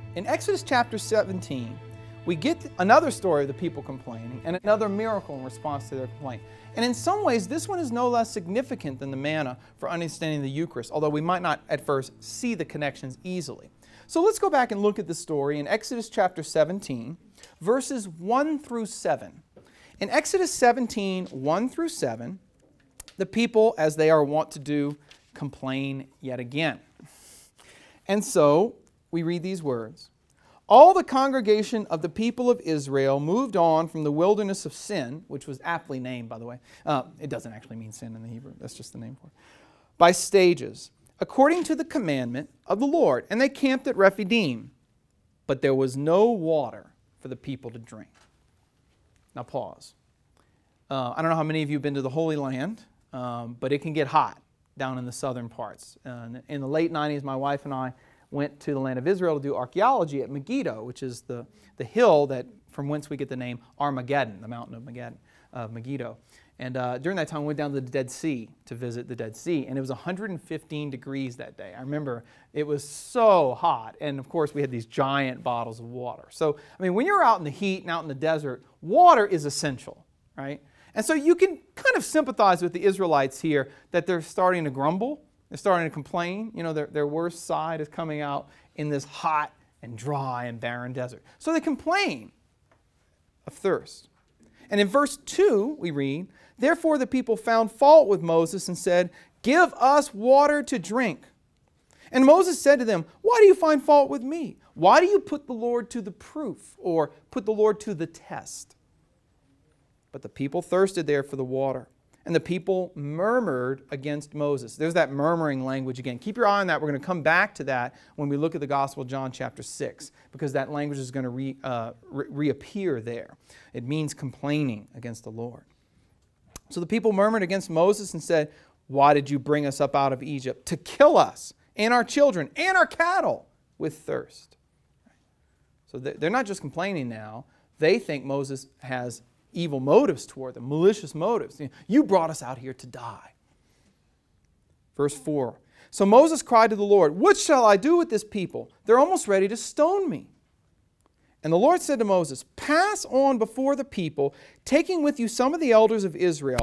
In Exodus chapter 17, we get another story of the people complaining and another miracle in response to their complaint. And in some ways, this one is no less significant than the manna for understanding the Eucharist, although we might not at first see the connections easily. So let's go back and look at the story in Exodus chapter 17, verses 1 through 7. In Exodus 17, 1 through 7, the people, as they are wont to do, complain yet again. And so we read these words. All the congregation of the people of Israel moved on from the wilderness of Sin, which was aptly named, by the way. It doesn't actually mean sin in the Hebrew. That's just the name for it. By stages, according to the commandment of the Lord. And they camped at Rephidim. But there was no water for the people to drink. Now pause. I don't know how many of you have been to the Holy Land, but it can get hot down in the southern parts. In the late 90s, my wife and I went to the land of Israel to do archaeology at Megiddo, which is the hill that from whence we get the name Armageddon, the mountain of Megiddo. And during that time, we went down to the Dead Sea to visit the Dead Sea, and it was 115 degrees that day. I remember it was so hot, and of course we had these giant bottles of water. So, I mean, when you're out in the heat and out in the desert, water is essential, right? And so you can kind of sympathize with the Israelites here that they're starting to grumble. They're starting to complain. You know, their worst side is coming out in this hot and dry and barren desert. So they complain of thirst. And in verse 2, we read, therefore the people found fault with Moses and said, give us water to drink. And Moses said to them, why do you find fault with me? Why do you put the Lord to the proof, or put the Lord to the test? But the people thirsted there for the water. And the people murmured against Moses. There's that murmuring language again. Keep your eye on that. We're going to come back to that when we look at the Gospel of John chapter 6, because that language is going to reappear there. It means complaining against the Lord. So the people murmured against Moses and said, why did you bring us up out of Egypt? To kill us and our children and our cattle with thirst. So they're not just complaining now. They think Moses has evil motives toward them, malicious motives. You brought us out here to die. Verse 4. So Moses cried to the Lord, what shall I do with this people? They're almost ready to stone me. And the Lord said to Moses, pass on before the people, taking with you some of the elders of Israel.